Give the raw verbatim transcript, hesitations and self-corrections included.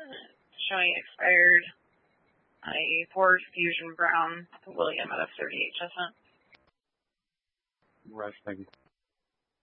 showing expired. A Ford Fusion Brown, William out of thirty-eight Chestnut. Rush, thank you.